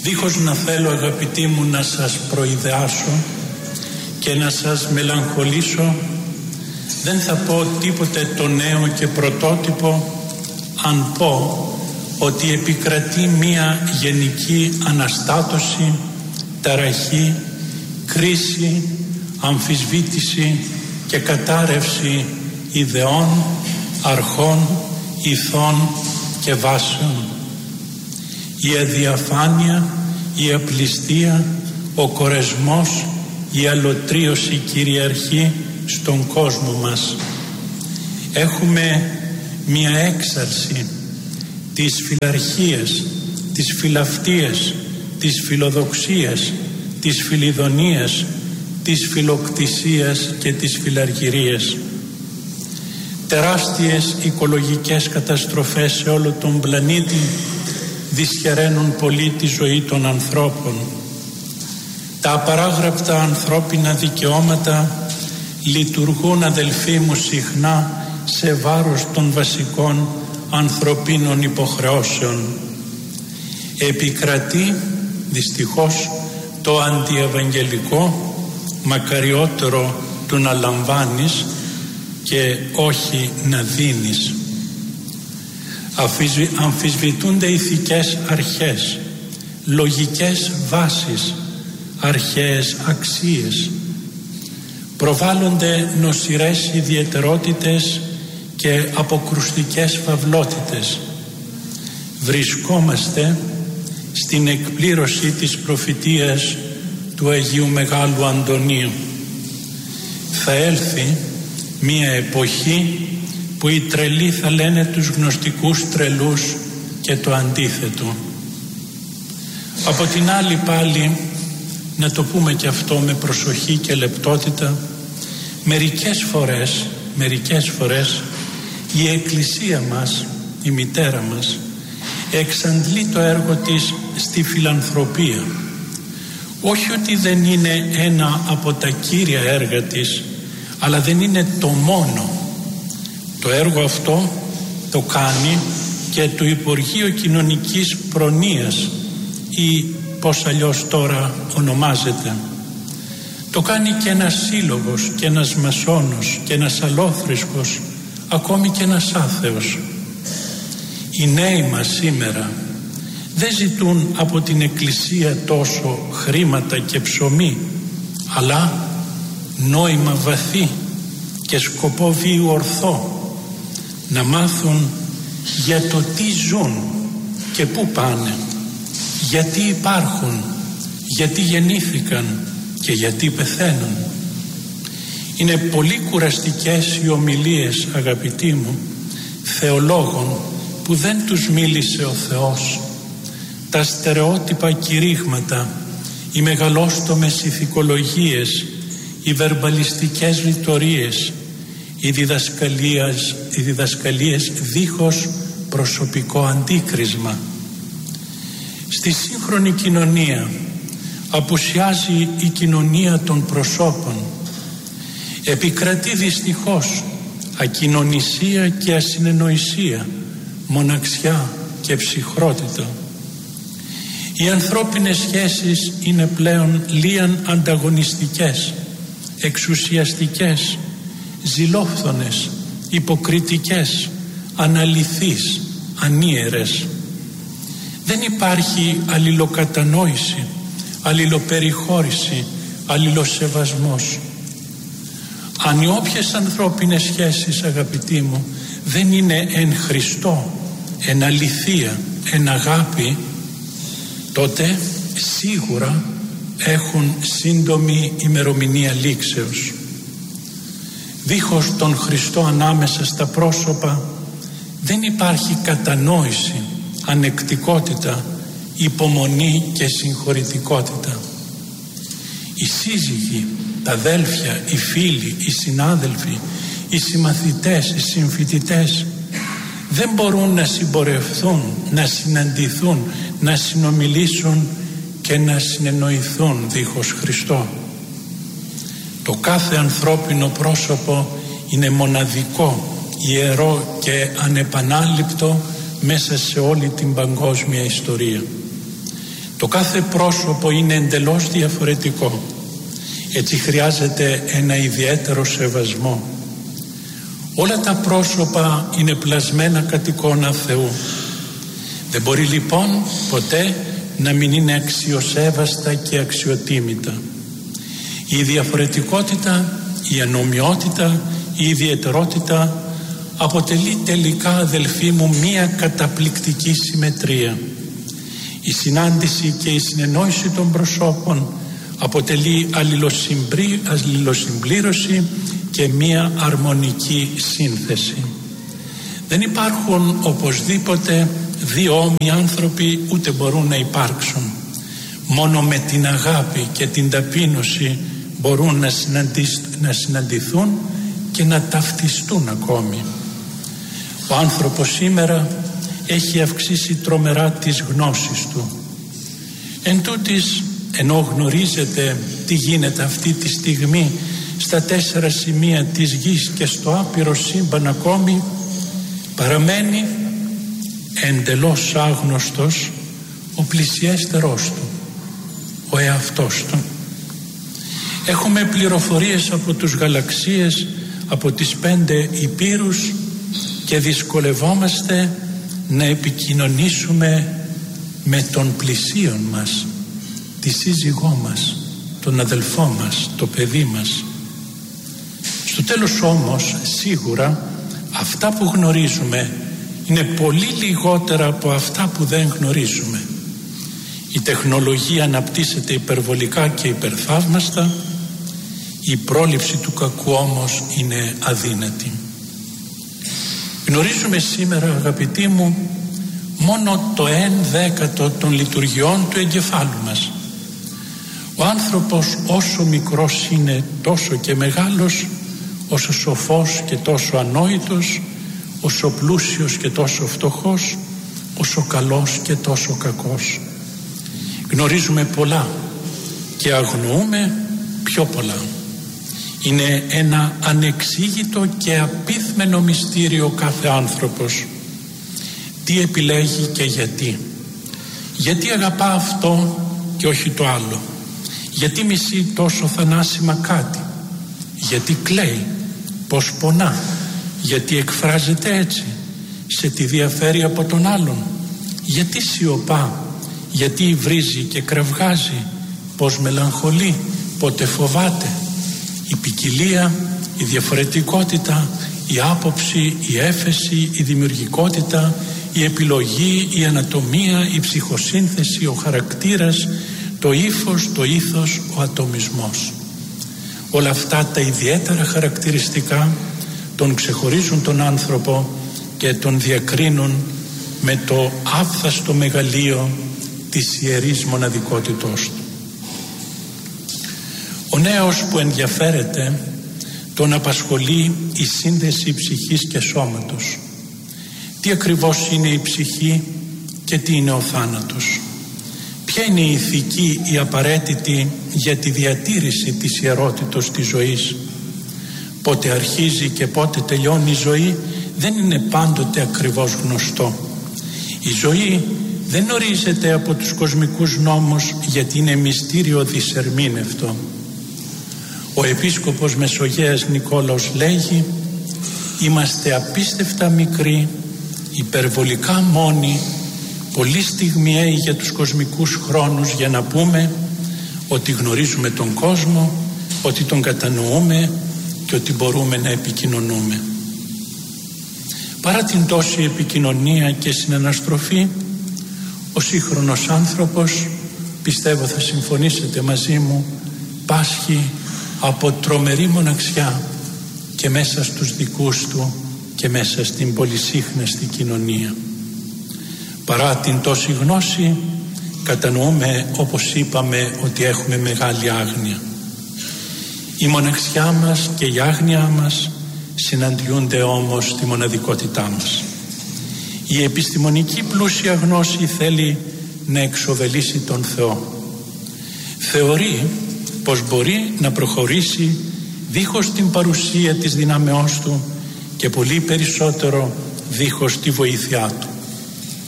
Δίχως να θέλω, αγαπητοί μου, να σας προειδεάσω και να σας μελαγχολήσω, δεν θα πω τίποτε το νέο και πρωτότυπο αν πω ότι επικρατεί μία γενική αναστάτωση, ταραχή, κρίση, αμφισβήτηση και κατάρρευση ιδεών, αρχών, ηθών και βάσεων. Η αδιαφάνεια, η απληστία, ο κορεσμός, η αλωτρίωση κυριαρχεί στον κόσμο μας. Έχουμε μια έξαρση της φιλαρχίας, της φιλαυτίας, της φιλοδοξίας, της φιλιδονίας, της φιλοκτησίας και της φιλαργυρίας. Τεράστιες οικολογικές καταστροφές σε όλο τον πλανήτη δυσχεραίνουν πολύ τη ζωή των ανθρώπων. Τα απαράγραπτα ανθρώπινα δικαιώματα λειτουργούν, αδελφοί μου, συχνά σε βάρος των βασικών ανθρωπίνων υποχρεώσεων. Επικρατεί δυστυχώς το αντιευαγγελικό, μακαριότερο του να λαμβάνεις και όχι να δίνεις. Αμφισβητούνται ηθικές αρχές, λογικές βάσεις, αρχαίες αξίες. Προβάλλονται νοσηρές ιδιαιτερότητες και αποκρουστικές φαυλότητες. Βρισκόμαστε στην εκπλήρωση της προφητείας του Αγίου Μεγάλου Αντωνίου. Θα έλθει μία εποχή που οι τρελοί θα λένε τους γνωστικούς τρελούς και το αντίθετο. Από την άλλη πάλι, να το πούμε και αυτό με προσοχή και λεπτότητα, μερικές φορές η Εκκλησία μας, η μητέρα μας, εξαντλεί το έργο της στη φιλανθρωπία. Όχι ότι δεν είναι ένα από τα κύρια έργα της, αλλά δεν είναι το μόνο. Το έργο αυτό το κάνει και το Υπουργείο Κοινωνικής Προνοίας ή πώς αλλιώς τώρα ονομάζεται. Το κάνει και ένας σύλλογος και ένας μασόνος και ένας αλόθρησκος, ακόμη και ένας άθεος. Οι νέοι μας σήμερα δεν ζητούν από την Εκκλησία τόσο χρήματα και ψωμί, αλλά νόημα βαθύ και σκοπό βίου ορθό, να μάθουν για το τι ζουν και πού πάνε, γιατί υπάρχουν, γιατί γεννήθηκαν και γιατί πεθαίνουν. Είναι πολύ κουραστικές οι ομιλίες, αγαπητοί μου, θεολόγων που δεν τους μίλησε ο Θεός. Τα στερεότυπα κηρύγματα, οι μεγαλόστομες ηθικολογίες, οι βερμπαλιστικές ρητορίες, οι διδασκαλίες δίχως προσωπικό αντίκρισμα. Στη σύγχρονη κοινωνία απουσιάζει η κοινωνία των προσώπων. Επικρατεί δυστυχώς ακοινωνισία και ασυνεννοησία, μοναξιά και ψυχρότητα. Οι ανθρώπινες σχέσεις είναι πλέον λίαν ανταγωνιστικές, εξουσιαστικές, ζηλόφθονες, υποκριτικές, αναλυθείς, ανίερες. Δεν υπάρχει αλληλοκατανόηση, αλληλοπεριχώρηση, αλληλοσεβασμός. Αν οι όποιες ανθρώπινες σχέσεις, αγαπητοί μου, δεν είναι εν Χριστώ, εν αληθεία, εν αγάπη, τότε σίγουρα έχουν σύντομη ημερομηνία λήξεως. Δίχως τον Χριστό ανάμεσα στα πρόσωπα δεν υπάρχει κατανόηση, ανεκτικότητα, υπομονή και συγχωρητικότητα. Οι σύζυγοι, τα αδέλφια, οι φίλοι, οι συνάδελφοι, οι συμμαθητές, οι συμφοιτητές δεν μπορούν να συμπορευθούν, να συναντηθούν, να συνομιλήσουν και να συνεννοηθούν δίχως Χριστό. Το κάθε ανθρώπινο πρόσωπο είναι μοναδικό, ιερό και ανεπανάληπτο μέσα σε όλη την παγκόσμια ιστορία. Το κάθε πρόσωπο είναι εντελώς διαφορετικό. Έτσι χρειάζεται ένα ιδιαίτερο σεβασμό. Όλα τα πρόσωπα είναι πλασμένα κατ' εικόνα Θεού. Δεν μπορεί λοιπόν ποτέ να μην είναι αξιοσέβαστα και αξιοτίμητα. Η διαφορετικότητα, η ανομοιότητα, η ιδιαιτερότητα αποτελεί τελικά, αδελφοί μου, μία καταπληκτική συμμετρία. Η συνάντηση και η συνεννόηση των προσώπων αποτελεί αλληλοσυμπλήρωση και μία αρμονική σύνθεση. Δεν υπάρχουν οπωσδήποτε δύο όμοιοι άνθρωποι, ούτε μπορούν να υπάρξουν. Μόνο με την αγάπη και την ταπείνωση μπορούν να συναντηθούν και να ταυτιστούν ακόμη. Ο άνθρωπος σήμερα έχει αυξήσει τρομερά τις γνώσεις του. Εν τούτης, ενώ γνωρίζετε τι γίνεται αυτή τη στιγμή στα 4 σημεία της γης και στο άπειρο σύμπαν ακόμη, παραμένει εντελώς άγνωστος ο πλησιέστερός του, ο εαυτός του. Έχουμε πληροφορίες από τους γαλαξίες, από τις 5 υπήρους και δυσκολευόμαστε να επικοινωνήσουμε με τον πλησίον μας, τη σύζυγό μας, τον αδελφό μας, το παιδί μας. Στο τέλος όμως, σίγουρα αυτά που γνωρίζουμε είναι πολύ λιγότερα από αυτά που δεν γνωρίζουμε. Η τεχνολογία αναπτύσσεται υπερβολικά και υπερθαύμαστα, η πρόληψη του κακού όμως είναι αδύνατη. Γνωρίζουμε σήμερα, αγαπητοί μου, μόνο το 1/10 των λειτουργιών του εγκεφάλου μας. Ο άνθρωπος όσο μικρός είναι, τόσο και μεγάλος, όσο σοφός και τόσο ανόητος, όσο πλούσιος και τόσο φτωχός, όσο καλός και τόσο κακός. Γνωρίζουμε πολλά και αγνοούμε πιο πολλά. Είναι ένα ανεξήγητο και απίθμενο μυστήριο κάθε άνθρωπος. Τι επιλέγει και γιατί. Γιατί αγαπά αυτό και όχι το άλλο. Γιατί μισεί τόσο θανάσιμα κάτι. Γιατί κλαίει, πως πονά. Γιατί εκφράζεται έτσι. Σε τι διαφέρει από τον άλλον. Γιατί σιωπά. Γιατί βρίζει και κραυγάζει. Πως μελαγχολεί, πότε φοβάται. Η ποικιλία, η διαφορετικότητα, η άποψη, η έφεση, η δημιουργικότητα, η επιλογή, η ανατομία, η ψυχοσύνθεση, ο χαρακτήρας, το ύφος, το ήθος, ο ατομισμός. Όλα αυτά τα ιδιαίτερα χαρακτηριστικά τον ξεχωρίζουν τον άνθρωπο και τον διακρίνουν με το άφθαστο μεγαλείο της ιερής μοναδικότητός του. Ο νέος που ενδιαφέρεται τον απασχολεί η σύνδεση ψυχής και σώματος. Τι ακριβώς είναι η ψυχή και τι είναι ο θάνατος. Ποια είναι η ηθική, η απαραίτητη για τη διατήρηση της ιερότητος της ζωής. Πότε αρχίζει και πότε τελειώνει η ζωή δεν είναι πάντοτε ακριβώς γνωστό. Η ζωή δεν ορίζεται από τους κοσμικούς νόμους γιατί είναι μυστήριο δυσερμήνευτο. Ο επίσκοπος Μεσογέας Νικόλαος λέγει: είμαστε απίστευτα μικροί, υπερβολικά μόνοι, πολύ στιγμιαίοι για τους κοσμικούς χρόνους για να πούμε ότι γνωρίζουμε τον κόσμο, ότι τον κατανοούμε και ότι μπορούμε να επικοινωνούμε. Παρά την τόση επικοινωνία και συναναστροφή, ο σύγχρονος άνθρωπος, πιστεύω θα συμφωνήσετε μαζί μου, πάσχει από τρομερή μοναξιά και μέσα στους δικούς του και μέσα στην πολυσύχναστη κοινωνία. Παρά την τόση γνώση κατανοούμε, όπως είπαμε, ότι έχουμε μεγάλη άγνοια. Η μοναξιά μας και η άγνοιά μας συναντιούνται όμως στη μοναδικότητά μας. Η επιστημονική πλούσια γνώση θέλει να εξοβελήσει τον Θεό. Θεωρεί πως μπορεί να προχωρήσει δίχως την παρουσία της δυνάμεώς του και πολύ περισσότερο δίχως τη βοήθειά του.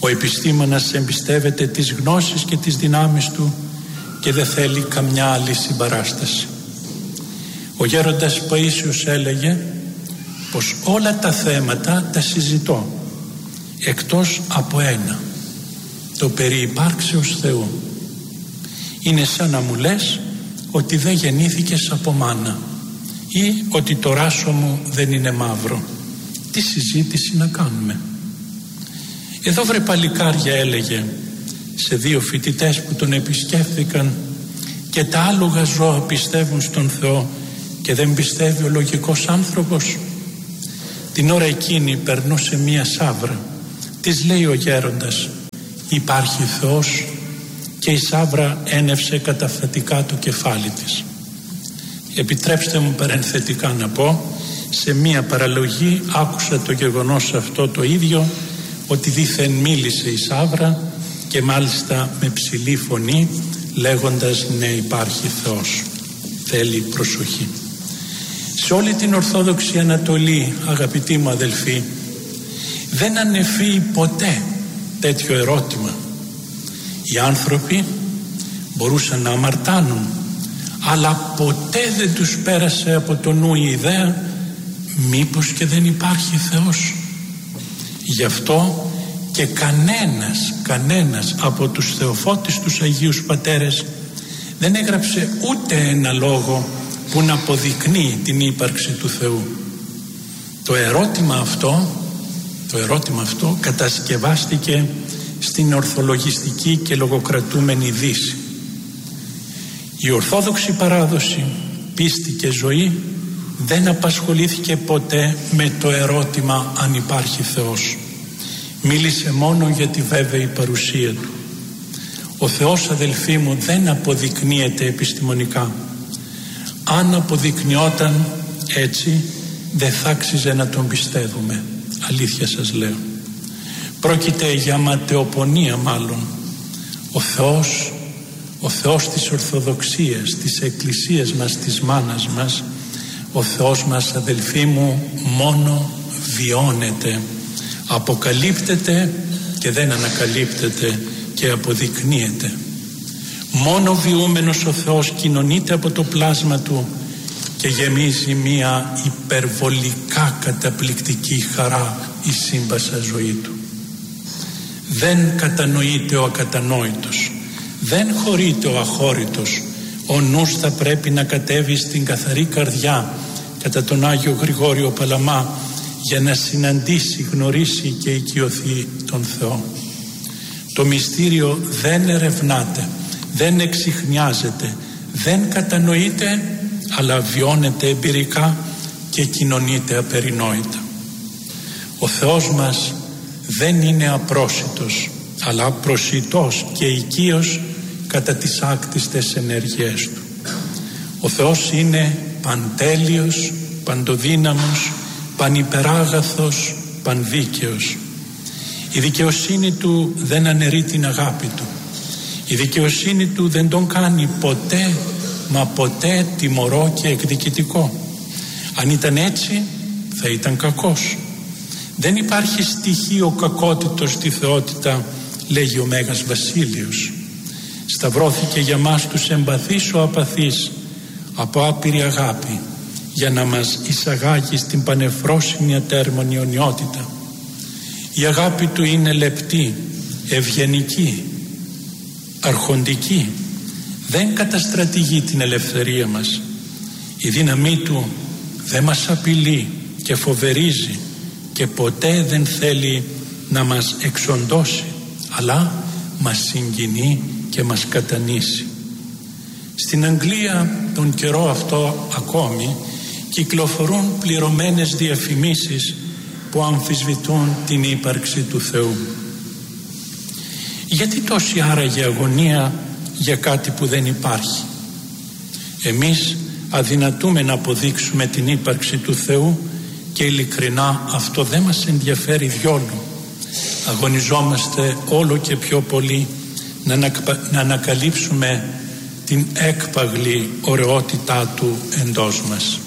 Ο επιστήμονας εμπιστεύεται τις γνώσεις και τις δυνάμεις του και δεν θέλει καμιά άλλη συμπαράσταση. Ο γέροντας Παΐσιος έλεγε πως όλα τα θέματα τα συζητώ εκτός από ένα, το περί υπάρξεως Θεού. Είναι σαν να μου λες ότι δεν γεννήθηκες από μάνα ή ότι το ράσο μου δεν είναι μαύρο. Τι συζήτηση να κάνουμε? Εδώ βρε παλικάρια, έλεγε σε 2 φοιτητές που τον επισκέφθηκαν, και τα άλογα ζώα πιστεύουν στον Θεό και δεν πιστεύει ο λογικός άνθρωπος. Την ώρα εκείνη περνούσε μία σαύρα. Της λέει ο γέροντας, υπάρχει Θεός? Και η σαύρα ένευσε καταφατικά το κεφάλι της. Επιτρέψτε μου παρενθετικά να πω, σε μία παραλογή άκουσα το γεγονός αυτό το ίδιο, ότι δήθεν μίλησε η σαύρα και μάλιστα με ψηλή φωνή, λέγοντας ναι, υπάρχει Θεός. Θέλει προσοχή. Σε όλη την Ορθόδοξη Ανατολή, αγαπητοί μου αδελφοί, δεν ανεφύει ποτέ τέτοιο ερώτημα. Οι άνθρωποι μπορούσαν να αμαρτάνουν, αλλά ποτέ δεν τους πέρασε από το νου η ιδέα μήπως και δεν υπάρχει Θεός. Γι' αυτό και κανένας από τους θεοφώτιστους Αγίους Πατέρες δεν έγραψε ούτε ένα λόγο που να αποδεικνύει την ύπαρξη του Θεού. Το ερώτημα αυτό κατασκευάστηκε στην ορθολογιστική και λογοκρατούμενη Δύση. Η Ορθόδοξη παράδοση, πίστη και ζωή δεν απασχολήθηκε ποτέ με το ερώτημα αν υπάρχει Θεός. Μίλησε μόνο για τη βέβαιη παρουσία του. Ο Θεός, αδελφοί μου, δεν αποδεικνύεται επιστημονικά. Αν αποδεικνυόταν έτσι, δεν θα άξιζε να τον πιστεύουμε. Αλήθεια σας λέω. Πρόκειται για ματαιοπονία μάλλον. Ο Θεός της Ορθοδοξίας, της Εκκλησίας μας, της μάνας μας, ο Θεός μας, αδελφοί μου, μόνο βιώνεται, αποκαλύπτεται και δεν ανακαλύπτεται και αποδεικνύεται. Μόνο βιούμενος ο Θεός κοινωνείται από το πλάσμα του και γεμίζει μία υπερβολικά καταπληκτική χαρά η σύμπασα ζωή του. Δεν κατανοείται ο ακατανόητος, δεν χωρείται ο αχώρητος. Ο νους θα πρέπει να κατέβει στην καθαρή καρδιά κατά τον Άγιο Γρηγόριο Παλαμά για να συναντήσει, γνωρίσει και οικειωθεί τον Θεό. Το μυστήριο δεν ερευνάται, δεν εξιχνιάζεται, δεν κατανοείται, αλλά βιώνεται εμπειρικά και κοινωνείται απερινόητα. Ο Θεός μας δεν είναι απρόσιτος, αλλά προσιτός και οικείος κατά τις άκτιστες ενέργειές του. Ο Θεός είναι παντέλειος, παντοδύναμος, πανυπεράγαθος, πανδίκαιος. Η δικαιοσύνη του δεν αναιρεί την αγάπη του. Η δικαιοσύνη του δεν τον κάνει ποτέ, μα ποτέ τιμωρό και εκδικητικό. Αν ήταν έτσι, θα ήταν κακός. Δεν υπάρχει στοιχείο κακότητος στη θεότητα, λέγει ο Μέγας Βασίλειος. Σταυρώθηκε για μας τους εμπαθείς ο απαθής από άπειρη αγάπη, για να μας εισαγάγει στην πανεφρόσιμη ατέρμονη αιωνιότητα. Η αγάπη του είναι λεπτή, ευγενική, αρχοντική. Δεν καταστρατηγεί την ελευθερία μας. Η δύναμή του δεν μας απειλεί και φοβερίζει και ποτέ δεν θέλει να μας εξοντώσει, αλλά μας συγκινεί και μας κατανήσει. Στην Αγγλία τον καιρό αυτό ακόμη κυκλοφορούν πληρωμένες διαφημίσεις που αμφισβητούν την ύπαρξη του Θεού. Γιατί τόση άραγε αγωνία για κάτι που δεν υπάρχει? Εμείς αδυνατούμε να αποδείξουμε την ύπαρξη του Θεού και ειλικρινά αυτό δεν μας ενδιαφέρει διόλου. Αγωνιζόμαστε όλο και πιο πολύ να ανακαλύψουμε την έκπαγλη ωραιότητά του εντός μας.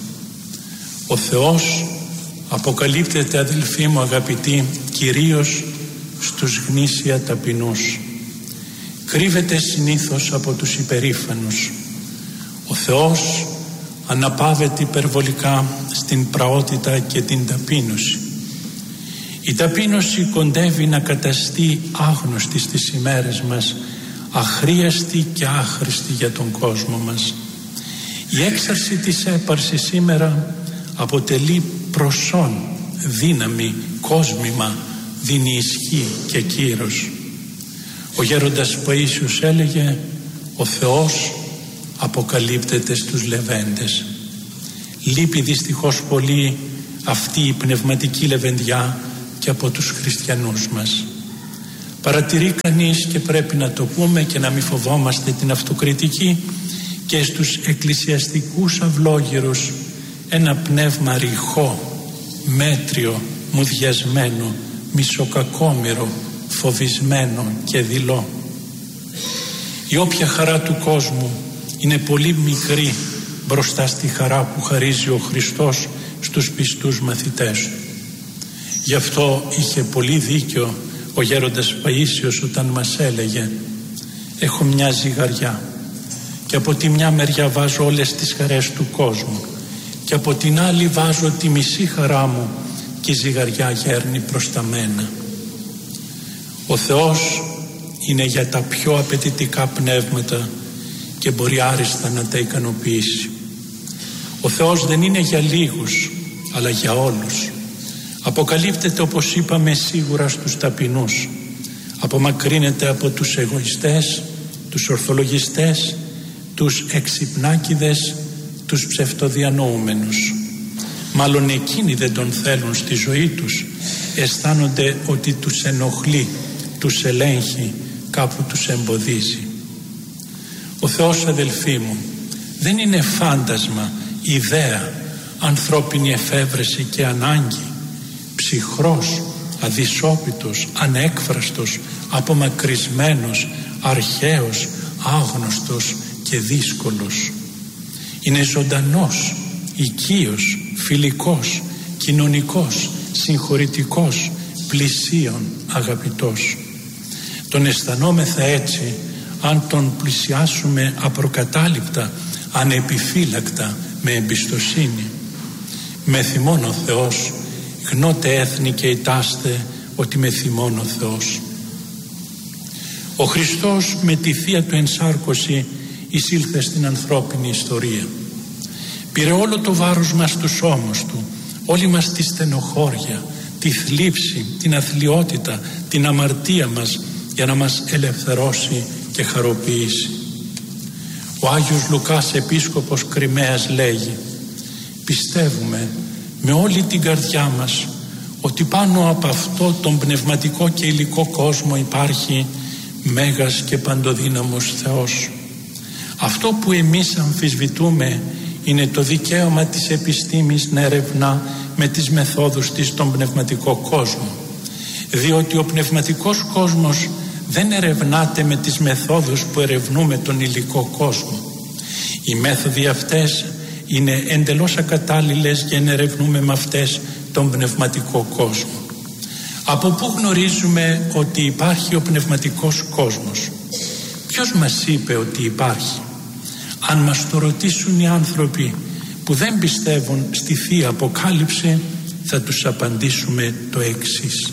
Ο Θεός αποκαλύπτεται, αδελφοί μου αγαπητοί, κυρίως στους γνήσια ταπεινούς. Κρύβεται συνήθως από τους υπερήφανους. Ο Θεός αναπαύεται υπερβολικά στην πραότητα και την ταπείνωση. Η ταπείνωση κοντεύει να καταστεί άγνωστη στις ημέρες μας, αχρίαστη και άχρηστη για τον κόσμο μας. Η έξαρση της έπαρσης σήμερα αποτελεί προσόν, δύναμη, κόσμημα, δίνει ισχύ και κύρος. Ο γέροντας Παΐσιος έλεγε: ο Θεός αποκαλύπτεται στους λεβέντες. Λείπει δυστυχώς πολύ αυτή η πνευματική λεβεντιά και από τους χριστιανούς μας. Παρατηρεί κανείς, και πρέπει να το πούμε και να μην φοβόμαστε την αυτοκριτική, και στους εκκλησιαστικούς αυλόγυρους ένα πνεύμα ρηχό, μέτριο, μουδιασμένο, μισοκακόμυρο, φοβισμένο και δειλό. Η όποια χαρά του κόσμου είναι πολύ μικρή μπροστά στη χαρά που χαρίζει ο Χριστός στους πιστούς μαθητές του. Γι' αυτό είχε πολύ δίκιο ο γέροντας Παΐσιος όταν μας έλεγε: έχω μια ζυγαριά και από τη μια μεριά βάζω όλες τις χαρές του κόσμου και από την άλλη βάζω τη μισή χαρά μου και η ζυγαριά γέρνει προς τα μένα. Ο Θεός είναι για τα πιο απαιτητικά πνεύματα και μπορεί άριστα να τα ικανοποιήσει. Ο Θεός δεν είναι για λίγους αλλά για όλους. Αποκαλύπτεται, όπως είπαμε, σίγουρα στους ταπεινούς. Απομακρύνεται από τους εγωιστές, τους ορθολογιστές, τους εξυπνάκηδες, τους ψευτοδιανοούμενους. Μάλλον εκείνοι δεν τον θέλουν στη ζωή τους. Αισθάνονται ότι τους ενοχλεί, τους ελέγχει, κάπου τους εμποδίζει. Ο Θεός, αδελφοί μου, δεν είναι φάντασμα, ιδέα, ανθρώπινη εφεύρεση και ανάγκη. Ψυχρός, αδυσόπιτος, ανέκφραστος, απομακρυσμένος, αρχαίος, άγνωστος και δύσκολος. Είναι ζωντανός, οικείος, φιλικός, κοινωνικός, συγχωρητικός, πλησίον, αγαπητός. Τον αισθανόμεθα έτσι αν τον πλησιάσουμε απροκατάληπτα, ανεπιφύλακτα, με εμπιστοσύνη. Με θυμών ο Θεός, γνώτε έθνη και ητάστε ότι με θυμών ο Θεός. Ο Χριστός με τη Θεία Του ενσάρκωση εισήλθε στην ανθρώπινη ιστορία. Πήρε όλο το βάρος μας στους ώμους Του, όλη μας τη στενοχώρια, τη θλίψη, την αθλιότητα, την αμαρτία μας, για να μας ελευθερώσει και χαροποιήσει. Ο Άγιος Λουκάς, επίσκοπος Κριμαίας, λέγει: πιστεύουμε με όλη την καρδιά μας ότι πάνω από αυτό τον πνευματικό και υλικό κόσμο υπάρχει μέγας και παντοδύναμος Θεός. Αυτό που εμείς αμφισβητούμε είναι το δικαίωμα της επιστήμης να ερευνά με τις μεθόδους της τον πνευματικό κόσμο, διότι ο πνευματικός κόσμος δεν ερευνάται με τις μεθόδους που ερευνούμε τον υλικό κόσμο. Οι μέθοδοι αυτές είναι εντελώς ακατάλληλες για να ερευνούμε με αυτές τον πνευματικό κόσμο. Από πού γνωρίζουμε ότι υπάρχει ο πνευματικός κόσμος? Ποιος μας είπε ότι υπάρχει? Αν μας το ρωτήσουν οι άνθρωποι που δεν πιστεύουν στη Θεία Αποκάλυψη, θα τους απαντήσουμε το εξής: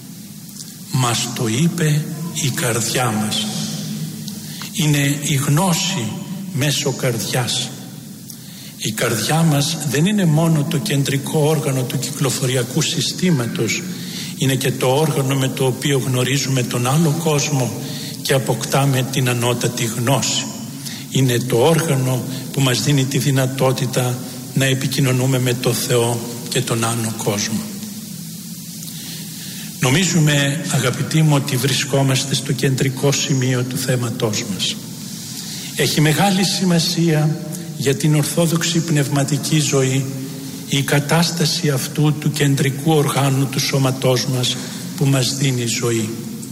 μας το είπε η καρδιά μας. Είναι η γνώση μέσω καρδιάς. Η καρδιά μας δεν είναι μόνο το κεντρικό όργανο του κυκλοφοριακού συστήματος, είναι και το όργανο με το οποίο γνωρίζουμε τον άλλο κόσμο και αποκτάμε την ανώτατη γνώση. Είναι το όργανο που μας δίνει τη δυνατότητα να επικοινωνούμε με το Θεό και τον άλλο κόσμο. Νομίζουμε, αγαπητοί μου, ότι βρισκόμαστε στο κεντρικό σημείο του θέματός μας. Έχει μεγάλη σημασία για την ορθόδοξη πνευματική ζωή η κατάσταση αυτού του κεντρικού οργάνου του σώματός μας που μας δίνει ζωή.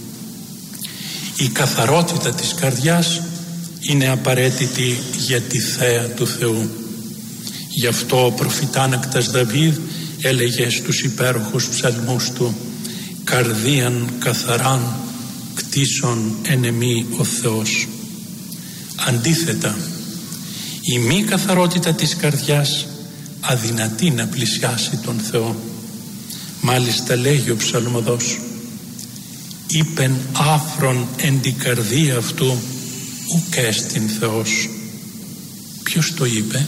Η καθαρότητα της καρδιάς είναι απαραίτητη για τη θέα του Θεού. Γι' αυτό ο προφητάνακτας Δαβίδ έλεγε στους υπέροχους ψαλμούς του: καρδίαν καθαράν κτίσον εν εμή ο Θεός. Αντίθετα, η μη καθαρότητα της καρδιάς αδυνατεί να πλησιάσει τον Θεό. Μάλιστα λέγει ο ψαλμοδός, είπεν άφρον εν την καρδία αυτού ουκ έστιν Θεός. Ποιος το είπε?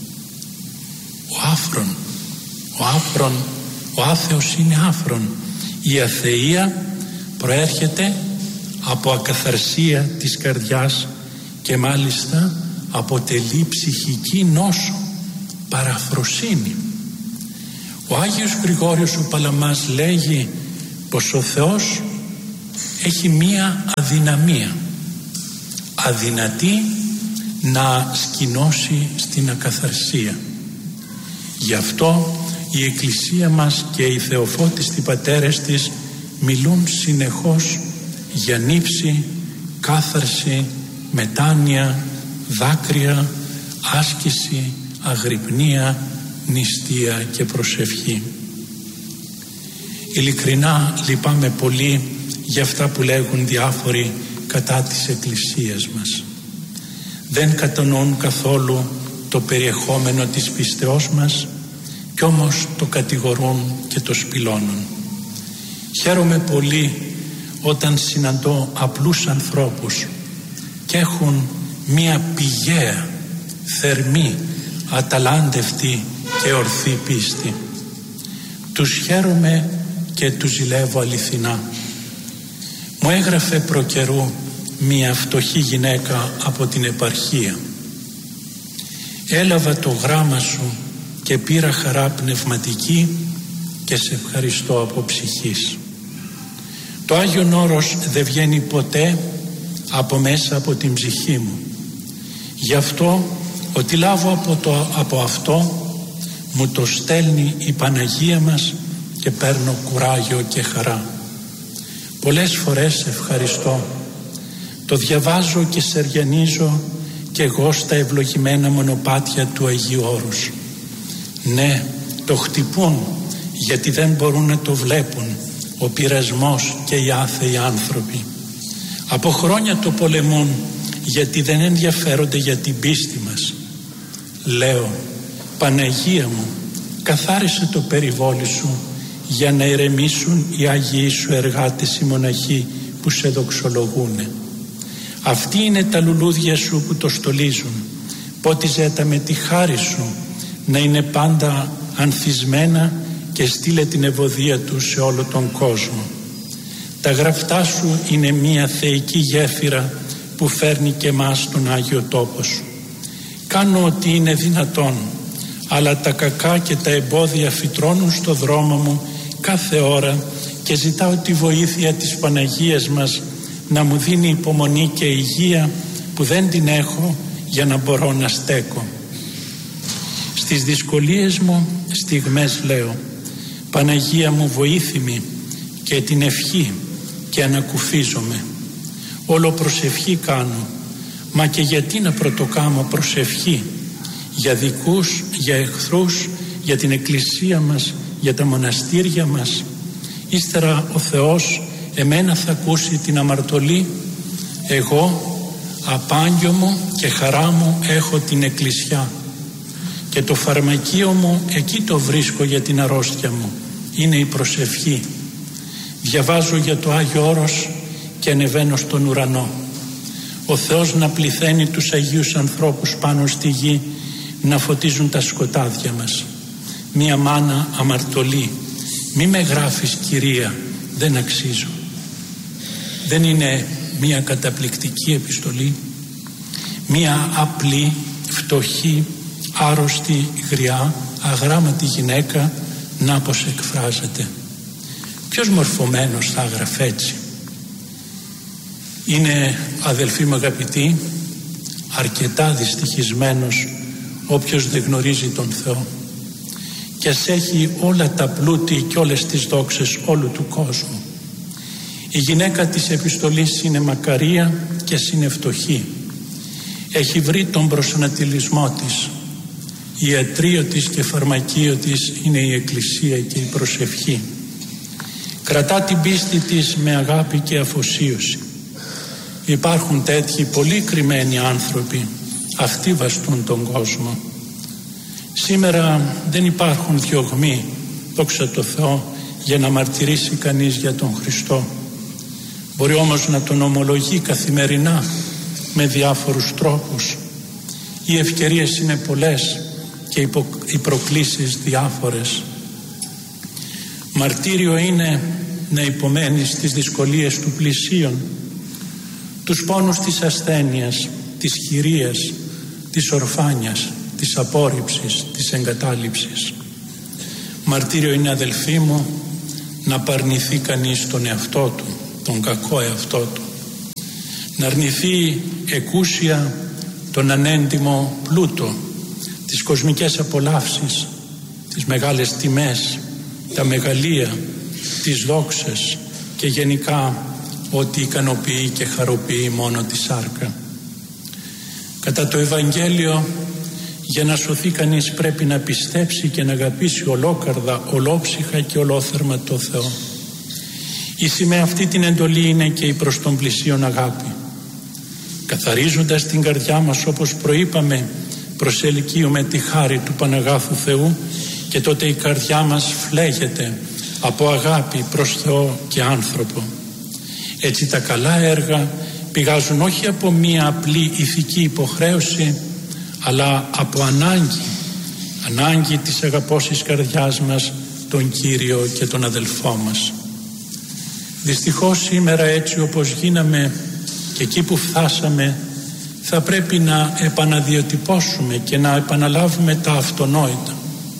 Ο άφρον. Ο άθεος είναι άφρον. Η αθεία προέρχεται από ακαθαρσία της καρδιάς και μάλιστα αποτελεί ψυχική νόσο, παραφροσύνη. Ο Άγιος Γρηγόριος ο Παλαμάς λέγει πως ο Θεός έχει μία αδυναμία. Αδυνατεί να σκηνώσει στην ακαθαρσία. Γι' αυτό η Εκκλησία μας και οι θεοφώτιστοι πατέρες της μιλούν συνεχώς για νύψη, κάθαρση, μετάνοια, δάκρυα, άσκηση, αγρυπνία, νηστεία και προσευχή. Ειλικρινά λυπάμαι πολύ για αυτά που λέγουν διάφοροι κατά της Εκκλησίας μας. Δεν κατανοούν καθόλου το περιεχόμενο της πίστεώς μας κι όμως το κατηγορούν και το σπηλώνουν. Χαίρομαι πολύ όταν συναντώ απλούς ανθρώπους και έχουν μία πηγαία, θερμή, αταλάντευτη και ορθή πίστη. Τους χαίρομαι και τους ζηλεύω αληθινά. Μου έγραφε προκαιρού μία φτωχή γυναίκα από την επαρχία. Έλαβα το γράμμα σου και πήρα χαρά πνευματική και σε ευχαριστώ από ψυχής. Το Άγιον Όρος δεν βγαίνει ποτέ από μέσα από την ψυχή μου. Γι' αυτό ότι λάβω από αυτό μου το στέλνει η Παναγία μας και παίρνω κουράγιο και χαρά. Πολλές φορές ευχαριστώ. Το διαβάζω και σεριανίζω και εγώ στα ευλογημένα μονοπάτια του Αγίου Όρους. Ναι, το χτυπούν γιατί δεν μπορούν να το βλέπουν ο πειρασμός και οι άθεοι άνθρωποι. Από χρόνια το πολεμούν γιατί δεν ενδιαφέρονται για την πίστη μας. Λέω, Παναγία μου, καθάρισε το περιβόλι σου για να ηρεμήσουν οι Άγιοι σου εργάτες οι μοναχοί που σε δοξολογούνε. Αυτοί είναι τα λουλούδια σου που το στολίζουν. Πότιζε τα με τη χάρη σου να είναι πάντα ανθισμένα και στείλε την ευωδία του σε όλο τον κόσμο. Τα γραφτά σου είναι μία θεϊκή γέφυρα που φέρνει και εμάς στον Άγιο τόπο σου. Κάνω ό,τι είναι δυνατόν, αλλά τα κακά και τα εμπόδια φυτρώνουν στο δρόμο μου κάθε ώρα και ζητάω τη βοήθεια της Παναγίας μας να μου δίνει υπομονή και υγεία που δεν την έχω για να μπορώ να στέκω. Στις δυσκολίες μου στιγμές λέω, Παναγία μου βοήθημη και την ευχή και ανακουφίζομαι. Όλο προσευχή κάνω, μα και γιατί να πρωτοκάμω προσευχή για δικούς, για εχθρούς, για την Εκκλησία μας, για τα μοναστήρια μας. Ύστερα ο Θεός εμένα θα ακούσει την αμαρτωλή. Εγώ απάγγιο μου και χαρά μου έχω την Εκκλησιά και το φαρμακείο μου εκεί το βρίσκω για την αρρώστια μου. Είναι η προσευχή. Διαβάζω για το Άγιο Όρος και ανεβαίνω στον ουρανό. Ο Θεός να πληθαίνει τους Αγίους ανθρώπους πάνω στη γη να φωτίζουν τα σκοτάδια μας. Μία μάνα αμαρτωλή, μη με γράφεις Κυρία, δεν αξίζω. Δεν είναι μία καταπληκτική επιστολή? Μία απλή, φτωχή, άρρωστη, γριά, αγράμματη γυναίκα να πως εκφράζεται. Ποιος μορφωμένος θα έγραφε έτσι? Είναι, αδελφοί μου αγαπητοί, αρκετά δυστυχισμένος όποιος δεν γνωρίζει τον Θεό και ας έχει όλα τα πλούτη και όλες τις δόξες όλου του κόσμου. Η γυναίκα της επιστολής είναι μακαρία και είναι φτωχή. Έχει βρει τον προσανατολισμό της. Ιατρείο της και φαρμακείο της είναι η Εκκλησία και η προσευχή. Κρατά την πίστη της με αγάπη και αφοσίωση. Υπάρχουν τέτοιοι πολύ κρυμμένοι άνθρωποι, αυτοί βαστούν τον κόσμο. Σήμερα δεν υπάρχουν διωγμοί, δόξα τω Θεώ, για να μαρτυρήσει κανείς για τον Χριστό. Μπορεί όμως να τον ομολογεί καθημερινά με διάφορους τρόπους. Οι ευκαιρίες είναι πολλές και οι προκλήσεις διάφορες. Μαρτύριο είναι να υπομένεις τις δυσκολίες του πλησίον, τους πόνους της ασθένειας, της χειρίας, της ορφάνιας, της απόρριψης, της εγκατάλειψης. Μαρτύριο είναι, αδελφοί μου, να παρνηθεί κανείς τον εαυτό του, τον κακό εαυτό του, να αρνηθεί εκούσια τον ανέντιμο πλούτο, τις κοσμικές απολαύσεις, τις μεγάλες τιμές, τα μεγαλεία, τις δόξες και γενικά ό,τι ικανοποιεί και χαροποιεί μόνο τη σάρκα. Κατά το Ευαγγέλιο, για να σωθεί κανείς πρέπει να πιστέψει και να αγαπήσει ολόκαρδα, ολόψυχα και ολόθερμα το Θεό. Ίση με αυτή την εντολή είναι και η προς τον πλησίον αγάπη. Καθαρίζοντας την καρδιά μας, όπως προείπαμε, προσελκύουμε τη χάρη του Παναγάθου Θεού και τότε η καρδιά μας φλέγεται από αγάπη προς Θεό και άνθρωπο. Έτσι τα καλά έργα πηγάζουν όχι από μία απλή ηθική υποχρέωση, αλλά από ανάγκη της αγαπώσης καρδιάς μας τον Κύριο και τον αδελφό μας. Δυστυχώς σήμερα, έτσι όπως γίναμε και εκεί που φτάσαμε, θα πρέπει να επαναδιατυπώσουμε και να επαναλάβουμε τα αυτονόητα.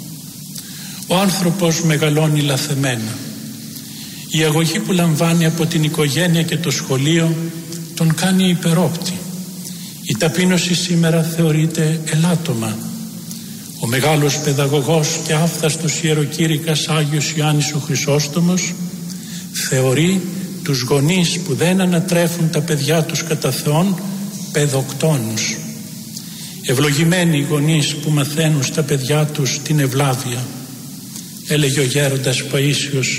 Ο άνθρωπος μεγαλώνει λαθεμένα. Η αγωγή που λαμβάνει από την οικογένεια και το σχολείο τον κάνει υπερόπτη. Η ταπείνωση σήμερα θεωρείται ελάττωμα. Ο μεγάλος παιδαγωγός και άφθαστος ιεροκήρυκας Άγιος Ιωάννης ο Χρυσόστομος θεωρεί τους γονείς που δεν ανατρέφουν τα παιδιά τους κατά Θεόν παιδοκτόνους. Ευλογημένοι οι γονείς που μαθαίνουν στα παιδιά τους την ευλάβεια, έλεγε ο γέροντας Παΐσιος.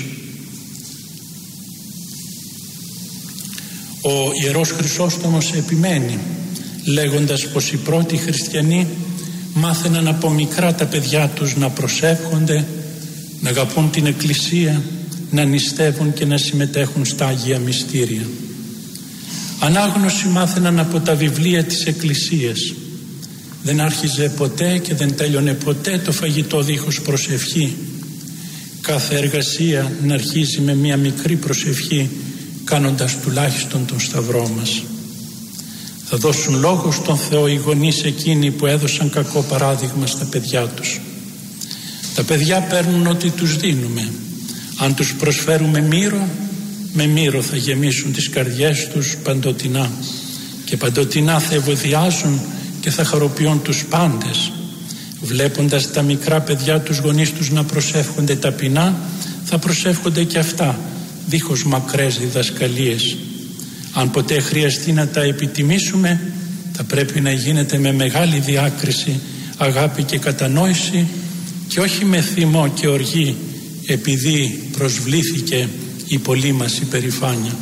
Ο Ιερός Χρυσόστομος επιμένει λέγοντας πως οι πρώτοι χριστιανοί μάθαιναν από μικρά τα παιδιά τους να προσεύχονται, να αγαπούν την Εκκλησία, να νηστεύουν και να συμμετέχουν στα Άγια Μυστήρια. Ανάγνωση μάθαιναν από τα βιβλία της Εκκλησίας. Δεν άρχιζε ποτέ και δεν τέλειωνε ποτέ το φαγητό δίχως προσευχή. Κάθε εργασία να αρχίζει με μια μικρή προσευχή, κάνοντας τουλάχιστον τον Σταυρό μας. Θα δώσουν λόγο στον Θεό οι γονείς εκείνοι που έδωσαν κακό παράδειγμα στα παιδιά τους. Τα παιδιά παίρνουν ό,τι τους δίνουμε. Αν τους προσφέρουμε μύρο, με μύρο θα γεμίσουν τις καρδιές τους παντοτινά και παντοτινά θα ευωδιάζουν και θα χαροποιούν τους πάντες. Βλέποντας τα μικρά παιδιά τους γονείς τους να προσεύχονται ταπεινά, θα προσεύχονται και αυτά δίχως μακρές διδασκαλίες. Αν ποτέ χρειαστεί να τα επιτιμήσουμε, θα πρέπει να γίνεται με μεγάλη διάκριση, αγάπη και κατανόηση και όχι με θυμό και οργή, επειδή προσβλήθηκε η πολλή μας υπερηφάνεια.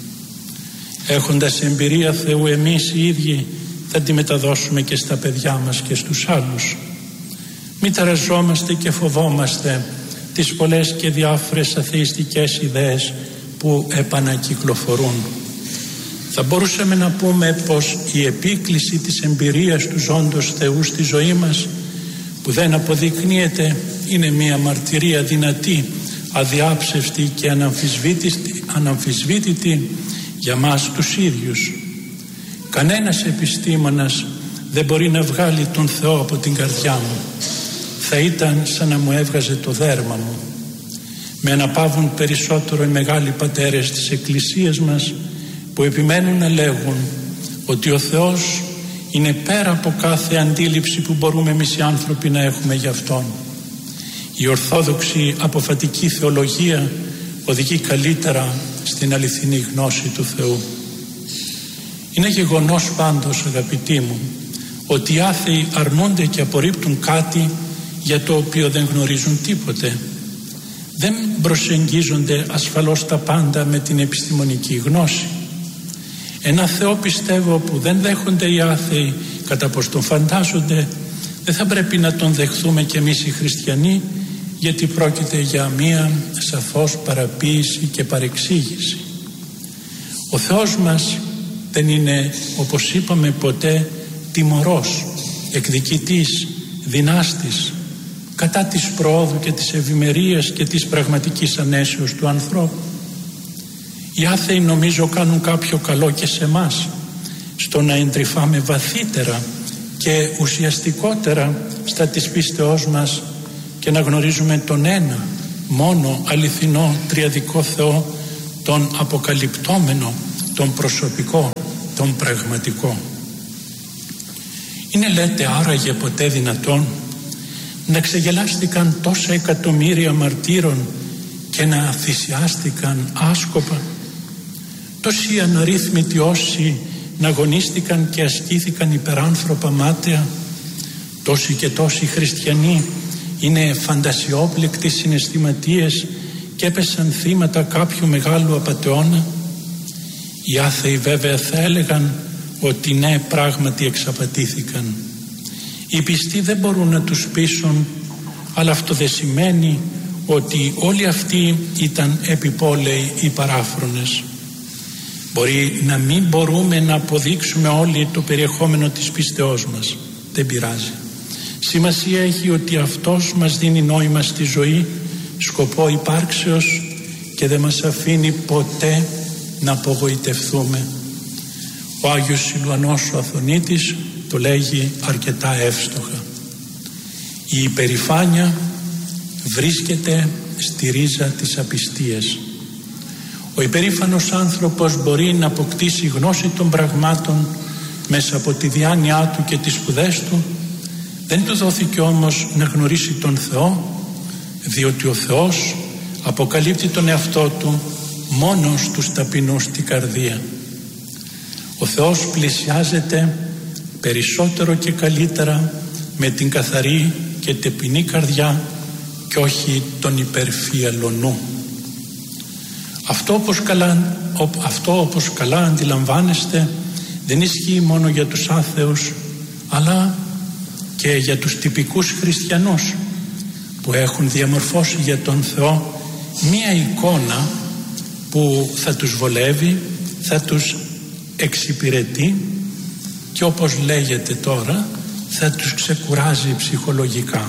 Έχοντας εμπειρία Θεού εμείς οι ίδιοι θα τη μεταδώσουμε και στα παιδιά μας και στους άλλους. Μην ταραζόμαστε και φοβόμαστε τις πολλές και διάφορες αθεϊστικές ιδέες που επανακυκλοφορούν. Θα μπορούσαμε να πούμε πως η επίκληση της εμπειρίας του ζώντος Θεού στη ζωή μας, που δεν αποδεικνύεται, είναι μια μαρτυρία δυνατή, αδιάψευτη και αναμφισβήτητη για μας τους ίδιους. Κανένας επιστήμονας δεν μπορεί να βγάλει τον Θεό από την καρδιά μου. Θα ήταν σαν να μου έβγαζε το δέρμα μου. Με αναπαύουν περισσότερο οι μεγάλοι πατέρες της Εκκλησίας μας, που επιμένουν να λέγουν ότι ο Θεός είναι πέρα από κάθε αντίληψη που μπορούμε εμείς οι άνθρωποι να έχουμε για Αυτόν. Η ορθόδοξη αποφατική θεολογία οδηγεί καλύτερα στην αληθινή γνώση του Θεού. Είναι γεγονός πάντως, αγαπητοί μου, ότι οι άθεοι αρνούνται και απορρίπτουν κάτι για το οποίο δεν γνωρίζουν τίποτε. Δεν προσεγγίζονται ασφαλώς τα πάντα με την επιστημονική γνώση. Ένα Θεό, πιστεύω, που δεν δέχονται οι άθεοι κατά πως τον φαντάζονται, δεν θα πρέπει να τον δεχθούμε κι εμείς οι χριστιανοί, γιατί πρόκειται για μία σαφώς παραποίηση και παρεξήγηση. Ο Θεός μας δεν είναι, όπως είπαμε, ποτέ τιμωρός, εκδικητής, δυνάστης κατά της προόδου και της ευημερίας και της πραγματικής ανέσεως του ανθρώπου. Οι άθεοι νομίζω κάνουν κάποιο καλό και σε μας, στο να εντρυφάμε βαθύτερα και ουσιαστικότερα στα της πίστεώς μας και να γνωρίζουμε τον ένα μόνο αληθινό τριαδικό Θεό, τον αποκαλυπτόμενο, τον προσωπικό, τον πραγματικό. Είναι, λέτε, άραγε ποτέ δυνατόν να ξεγελάστηκαν τόσα εκατομμύρια μαρτύρων και να θυσιάστηκαν άσκοπα? Τόσοι αναρρύθμιτοι όσοι να αγωνίστηκαν και ασκήθηκαν υπεράνθρωπα μάταια, τόσοι και τόσοι χριστιανοί είναι φαντασιόπληκτοι συναισθηματίες και έπεσαν θύματα κάποιου μεγάλου απατεώνα. Οι άθεοι βέβαια θα έλεγαν ότι ναι, πράγματι εξαπατήθηκαν. Οι πιστοί δεν μπορούν να τους πείσουν, αλλά αυτό δεν σημαίνει ότι όλοι αυτοί ήταν επιπόλαιοι ή παράφρονες. Μπορεί να μην μπορούμε να αποδείξουμε όλοι το περιεχόμενο της πίστεώς μας. Δεν πειράζει. Σημασία έχει ότι αυτός μας δίνει νόημα στη ζωή, σκοπό υπάρξεως, και δεν μας αφήνει ποτέ να απογοητευτούμε. Ο Άγιος Σιλουανός ο Αθωνίτης το λέγει αρκετά εύστοχα. Η υπερηφάνεια βρίσκεται στη ρίζα της απιστίας. Ο υπερήφανος άνθρωπος μπορεί να αποκτήσει γνώση των πραγμάτων μέσα από τη διάνοιά του και τις σπουδές του. Δεν του δόθηκε όμως να γνωρίσει τον Θεό, διότι ο Θεός αποκαλύπτει τον εαυτό του μόνο στους ταπεινούς στην καρδία. Ο Θεός πλησιάζεται περισσότερο και καλύτερα με την καθαρή και ταπεινή καρδιά και όχι τον υπερφύαλο νου. Αυτό όπως καλά αντιλαμβάνεστε δεν ισχύει μόνο για τους άθεους, αλλά και για τους τυπικούς χριστιανούς που έχουν διαμορφώσει για τον Θεό μία εικόνα που θα τους βολεύει, θα τους εξυπηρετεί και όπως λέγεται τώρα θα τους ξεκουράζει ψυχολογικά.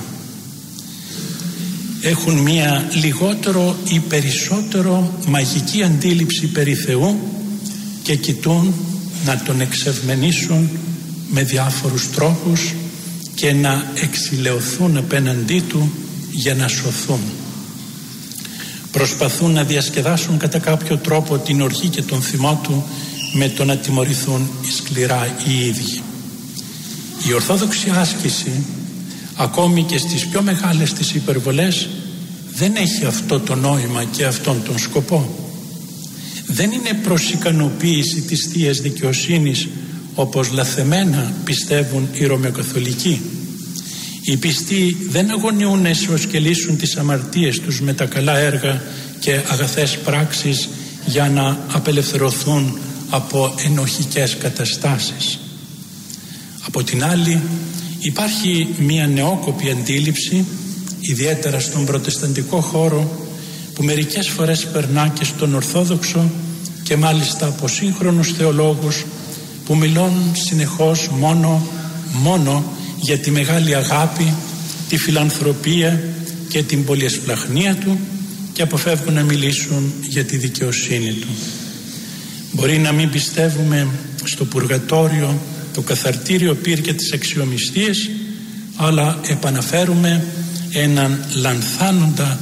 Έχουν μία λιγότερο ή περισσότερο μαγική αντίληψη περί Θεού και κοιτούν να τον εξευμενήσουν με διάφορους τρόπους και να εξηλαιωθούν απέναντί του για να σωθούν. Προσπαθούν να διασκεδάσουν κατά κάποιο τρόπο την οργή και τον θυμό του με το να τιμωρηθούν σκληρά οι ίδιοι. Η ορθόδοξη άσκηση, ακόμη και στις πιο μεγάλες τις υπερβολές, δεν έχει αυτό το νόημα και αυτόν τον σκοπό. Δεν είναι προς ικανοποίηση της Θείας Δικαιοσύνης, όπως λαθεμένα πιστεύουν οι Ρωμαιοκαθολικοί. Οι πιστοί δεν αγωνιούν να ισοσκελίσουν τις αμαρτίες τους με τα καλά έργα και αγαθές πράξεις για να απελευθερωθούν από ενοχικές καταστάσεις. Από την άλλη υπάρχει μια νεόκοπη αντίληψη, ιδιαίτερα στον προτεσταντικό χώρο, που μερικές φορές περνά και στον Ορθόδοξο και μάλιστα από σύγχρονους θεολόγους που μιλούν συνεχώς μόνο για τη μεγάλη αγάπη, τη φιλανθρωπία και την πολυεσπλαχνία του και αποφεύγουν να μιλήσουν για τη δικαιοσύνη του. Μπορεί να μην πιστεύουμε στο πουργατόριο, το καθαρτήριο πυρ και τις αξιομιστίες, αλλά επαναφέρουμε έναν λανθάνοντα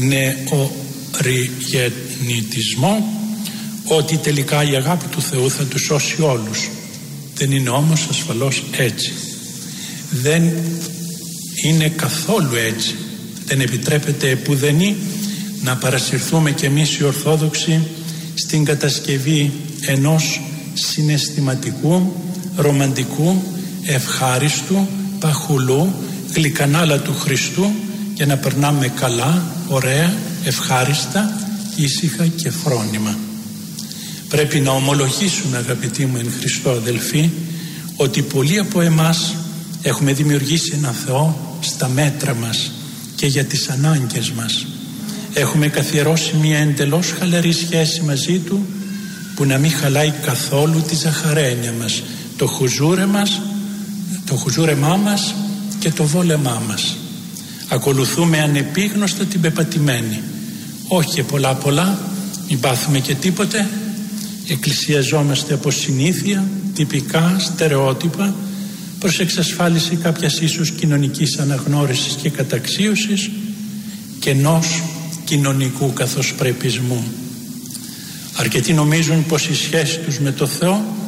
νεοριγεννητισμό ότι τελικά η αγάπη του Θεού θα τους σώσει όλους. Δεν είναι όμως ασφαλώς έτσι. Δεν είναι καθόλου έτσι. Δεν επιτρέπεται επουδενή να παρασυρθούμε κι εμείς οι Ορθόδοξοι στην κατασκευή ενός συναισθηματικού, ρομαντικού, ευχάριστου, παχουλού, γλυκανάλα του Χριστού για να περνάμε καλά, ωραία ευχάριστα, ήσυχα και φρόνημα. Πρέπει να ομολογήσουμε, αγαπητοί μου εν Χριστώ αδελφοί, ότι πολλοί από εμάς έχουμε δημιουργήσει ένα Θεό στα μέτρα μας και για τις ανάγκες μας. Έχουμε καθιερώσει μια εντελώς χαλαρή σχέση μαζί Του, που να μην χαλάει καθόλου τη ζαχαρένια μας, το χουζούρεμά μας και το βόλεμά μας. Ακολουθούμε ανεπίγνωστα την πεπατημένη, όχι και πολλά, μην πάθουμε και τίποτε. Εκκλησιαζόμαστε από συνήθεια, τυπικά, στερεότυπα, προς εξασφάλιση κάποιας ίσως κοινωνικής αναγνώρισης και καταξίωσης και ενός κοινωνικού καθοσπρεπισμού. Αρκετοί νομίζουν πως η σχέση τους με το Θεό